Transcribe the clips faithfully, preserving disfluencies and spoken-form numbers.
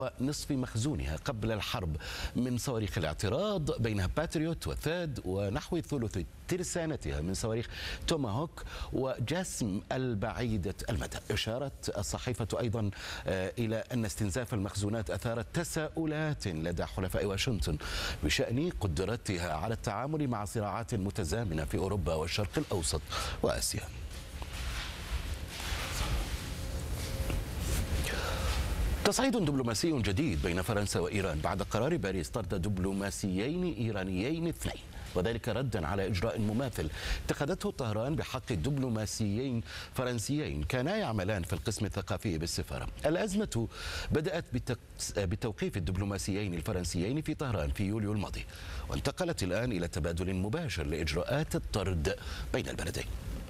نصف مخزونها قبل الحرب من صواريخ الاعتراض بينها باتريوت وثاد ونحو ثلث ترسانتها من صواريخ توماهوك وجاسم البعيدة المدى. أشارت الصحيفة أيضا إلى أن استنزاف المخزونات أثارت تساؤلات لدى حلفاء واشنطن بشأن قدرتها على التعامل مع صراعات متزامنة في أوروبا والشرق الأوسط وآسيا. تصعيد دبلوماسي جديد بين فرنسا وإيران بعد قرار باريس طرد دبلوماسيين إيرانيين اثنين، وذلك ردا على إجراء مماثل اتخذته طهران بحق دبلوماسيين فرنسيين كانا يعملان في القسم الثقافي بالسفارة. الأزمة بدأت بتوقيف الدبلوماسيين الفرنسيين في طهران في يوليو الماضي، وانتقلت الآن إلى تبادل مباشر لإجراءات الطرد بين البلدين.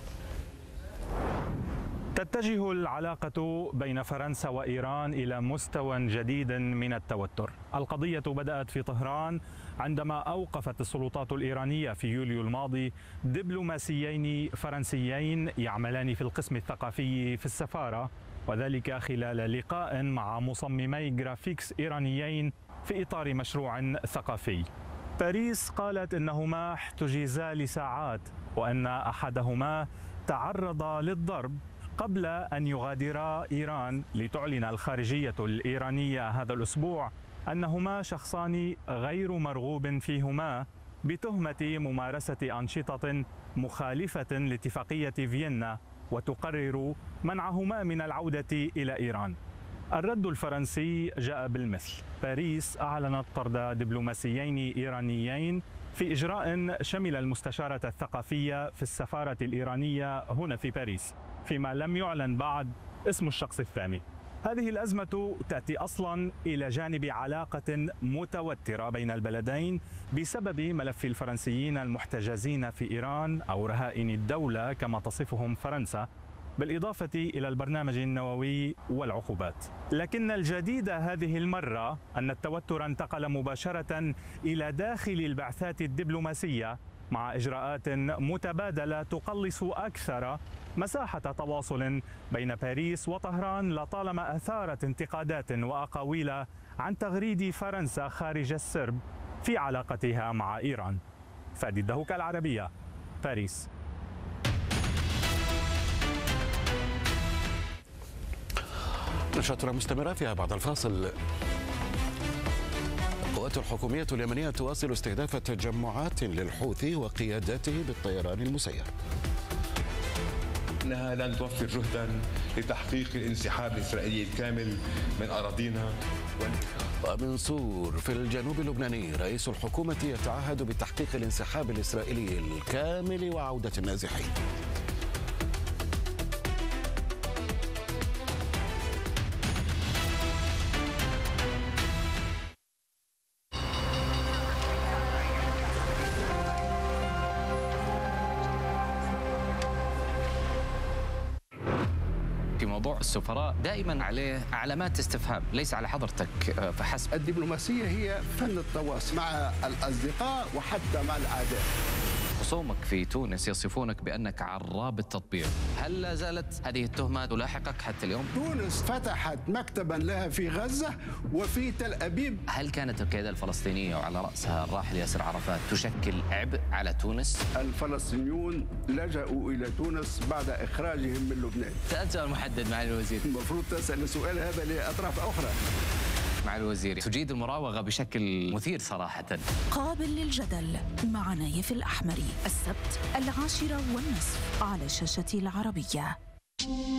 تتجه العلاقة بين فرنسا وإيران إلى مستوى جديد من التوتر. القضية بدأت في طهران عندما أوقفت السلطات الإيرانية في يوليو الماضي دبلوماسيين فرنسيين يعملان في القسم الثقافي في السفارة، وذلك خلال لقاء مع مصممي جرافيكس إيرانيين في إطار مشروع ثقافي. باريس قالت إنهما احتجزا لساعات وأن أحدهما تعرض للضرب قبل أن يغادرا إيران، لتعلن الخارجية الإيرانية هذا الأسبوع أنهما شخصان غير مرغوب فيهما بتهمة ممارسة أنشطة مخالفة لاتفاقية فيينا، وتقرر منعهما من العودة إلى إيران. الرد الفرنسي جاء بالمثل. باريس أعلنت طرد دبلوماسيين إيرانيين في إجراء شمل المستشارة الثقافية في السفارة الإيرانية هنا في باريس، فيما لم يعلن بعد اسم الشخص الثاني. هذه الأزمة تأتي أصلا إلى جانب علاقة متوترة بين البلدين بسبب ملف الفرنسيين المحتجزين في إيران أو رهائن الدولة كما تصفهم فرنسا، بالإضافة إلى البرنامج النووي والعقوبات. لكن الجديد هذه المرة أن التوتر انتقل مباشرة إلى داخل البعثات الدبلوماسية مع إجراءات متبادلة تقلص أكثر مساحة تواصل بين باريس وطهران، لطالما أثارت انتقادات وأقاويل عن تغريد فرنسا خارج السرب في علاقتها مع إيران. فادي الدهوك، العربية، باريس. نشاطنا مستمرة فيها بعد الفاصل. القوات الحكومية اليمنية تواصل استهداف تجمعات للحوثي وقياداته بالطيران المسير. إنها لن توفر جهدا لتحقيق الانسحاب الإسرائيلي الكامل من أراضينا. ومن صور في الجنوب اللبناني، رئيس الحكومة يتعهد بتحقيق الانسحاب الإسرائيلي الكامل وعودة النازحين. في موضوع السفراء دائما عليه علامات استفهام، ليس على حضرتك فحسب. الدبلوماسية هي فن التواصل مع الأصدقاء وحتى مع الأعداء. خصومك في تونس يصفونك بأنك عراب التطبيع، هل لا زالت هذه التهمة تلاحقك حتى اليوم؟ تونس فتحت مكتبا لها في غزة وفي تل أبيب. هل كانت القيادة الفلسطينية وعلى رأسها الراحل ياسر عرفات تشكل عبء على تونس؟ الفلسطينيون لجأوا إلى تونس بعد إخراجهم من لبنان. سألت سؤال محدد معالي الوزير. المفروض تسأل السؤال هذا لأطراف أخرى. معالي الوزير، تجيد المراوغة بشكل مثير صراحة. قابل للجدل مع نايف الأحمري، السبت العاشرة والنصف على شاشة العربية.